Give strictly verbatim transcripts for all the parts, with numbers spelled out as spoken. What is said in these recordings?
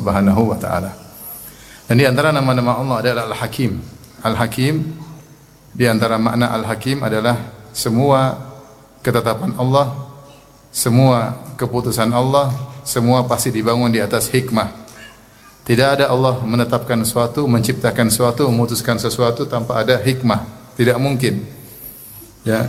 Subhanahu wa taala. Dan di antara nama-nama Allah adalah Al-Hakim. Al-Hakim, di antara makna Al-Hakim adalah semua ketetapan Allah, semua keputusan Allah, semua pasti dibangun di atas hikmah. Tidak ada Allah menetapkan sesuatu, menciptakan sesuatu, memutuskan sesuatu tanpa ada hikmah. Tidak mungkin. Ya.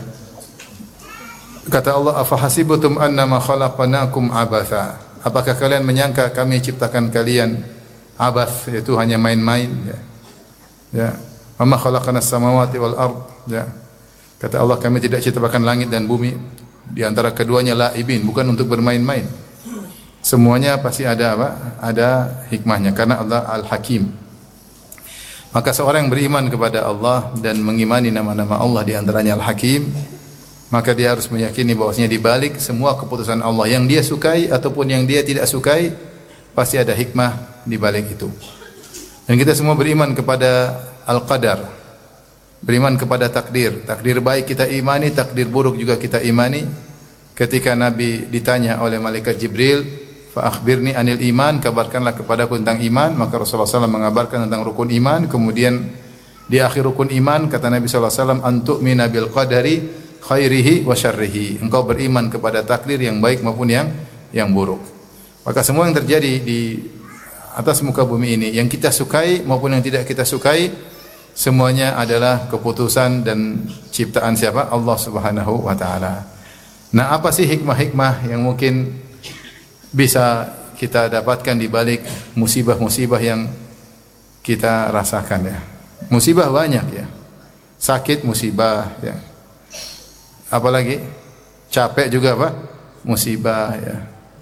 Kata Allah, "Afahasibutum annama khalaqnakum abatha." Apakah kalian menyangka kami ciptakan kalian abath, yaitu hanya main-main, ya. Ya. "Wa ma khalaqnas samawati wal ard." Ya. Kata Allah, kami tidak ciptakan langit dan bumi. Di antara keduanya laibin, bukan untuk bermain-main. Semuanya pasti ada apa? Ada hikmahnya karena Allah Al-Hakim. Maka seorang yang beriman kepada Allah dan mengimani nama-nama Allah di antaranya Al-Hakim, maka dia harus meyakini bahwasanya di balik semua keputusan Allah yang dia sukai ataupun yang dia tidak sukai, pasti ada hikmah di balik itu. Dan kita semua beriman kepada Al-Qadar. Beriman kepada takdir. Takdir baik kita imani, takdir buruk juga kita imani. Ketika Nabi ditanya oleh malaikat Jibril, "Fa akhbirni anil iman," kabarkanlah kepadaku tentang iman, maka Rasulullah shallallahu alaihi wasallam mengabarkan tentang rukun iman. Kemudian di akhir rukun iman kata Nabi shallallahu alaihi wasallam, "Antu'mina bil qadari khairihi wa syarrihi." Engkau beriman kepada takdir yang baik maupun yang yang buruk. Maka semua yang terjadi di atas muka bumi ini, yang kita sukai maupun yang tidak kita sukai, semuanya adalah keputusan dan ciptaan siapa? Allah Subhanahu wa taala. Nah, apa sih hikmah-hikmah yang mungkin bisa kita dapatkan di balik musibah-musibah yang kita rasakan, ya? Musibah banyak, ya. Sakit musibah, ya. Apalagi capek juga apa? Musibah, ya.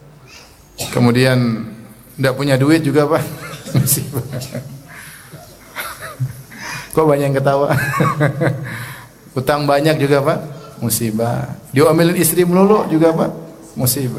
Kemudian tidak punya duit juga apa? Musibah. Kok banyak yang ketawa? Utang banyak juga Pak, musibah. Diomelin istri melulu juga Pak, musibah.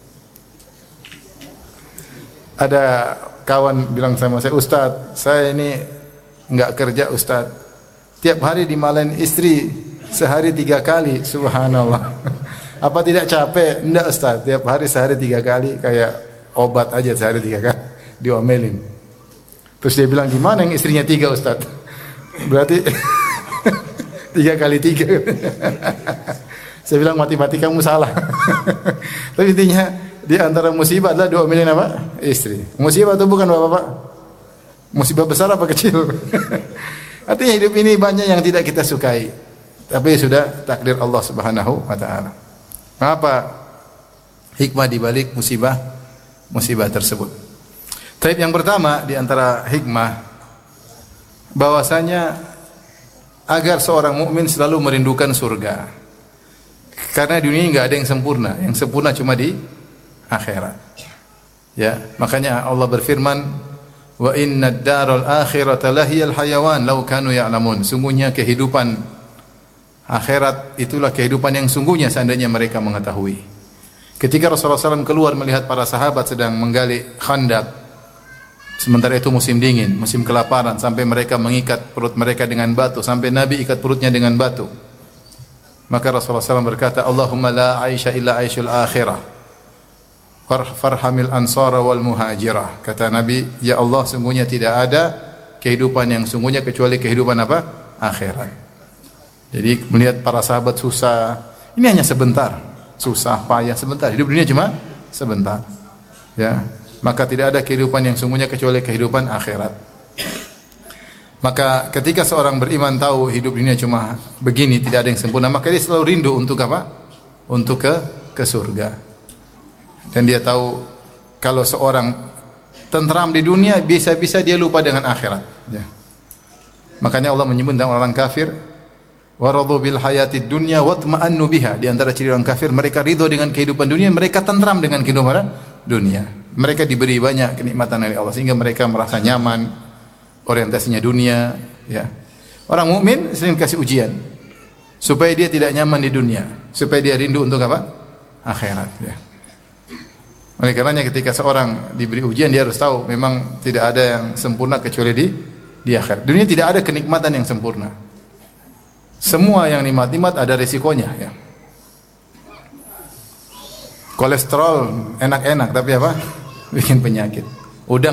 Ada kawan bilang sama saya, "Ustaz, saya ini enggak kerja Ustaz. Tiap hari dimarahin istri sehari tiga kali." Subhanallah. Apa tidak capek? Enggak Ustaz, tiap hari sehari tiga kali, kayak obat aja sehari tiga kali diomelin. Terus dia bilang, "Gimana yang istrinya tiga Ustaz?" Berarti tiga kali tiga. Saya bilang, matematika kamu salah. Tapi intinya di antara musibah adalah diomelin apa? Istri. Musibah itu bukan Bapak-bapak? Musibah besar apa kecil? Artinya hidup ini banyak yang tidak kita sukai, tapi sudah takdir Allah Subhanahu wa taala. Apa hikmah di balik musibah musibah tersebut? Taib yang pertama di antara hikmah, bahwasanya agar seorang mukmin selalu merindukan surga. Karena dunia ini enggak ada yang sempurna, yang sempurna cuma di akhirat. Ya, makanya Allah berfirman, "Wa innad daral akhirata lahiyal hayawan law kanu ya'lamun." Sungguhnya kehidupan akhirat itulah kehidupan yang sungguhnya seandainya mereka mengetahui. Ketika Rasulullah shallallahu alaihi wasallam keluar melihat para sahabat sedang menggali khandak, sementara itu musim dingin, musim kelaparan, sampai mereka mengikat perut mereka dengan batu, sampai Nabi ikat perutnya dengan batu. Maka Rasulullah shallallahu alaihi wasallam berkata, "Allahumma la aisha illa aishul akhirah, farhamil ansara wal muhajirah." Kata Nabi, "Ya Allah, sungguhnya tidak ada kehidupan yang sungguhnya kecuali kehidupan apa? Akhirat." Jadi melihat para sahabat susah, ini hanya sebentar, susah, payah sebentar. Hidup dunia cuma sebentar. Ya. Maka tidak ada kehidupan yang sungguhnya kecuali kehidupan akhirat. Maka ketika seorang beriman tahu hidup dunia cuma begini, tidak ada yang sempurna, maka dia selalu rindu untuk apa? Untuk ke ke surga. Dan dia tahu kalau seorang tentram di dunia, bisa-bisa dia lupa dengan akhirat. Ya. Makanya Allah menyebut tentang orang kafir, "Waradu bil hayatid dunya watma'annu biha." Di antara ciri orang kafir, mereka ridho dengan kehidupan dunia, mereka tentram dengan kehidupan dunia. Mereka diberi banyak kenikmatan oleh Allah sehingga mereka merasa nyaman, orientasinya dunia, ya. Orang mukmin sering kasih ujian supaya dia tidak nyaman di dunia, supaya dia rindu untuk apa? Akhirat, ya. Oleh karenanya ketika seorang diberi ujian, dia harus tahu memang tidak ada yang sempurna kecuali di di akhirat. Dunia tidak ada kenikmatan yang sempurna. Semua yang nikmat-nikmat ada resikonya, ya. Kolesterol enak-enak tapi apa? Bikin penyakit. Udang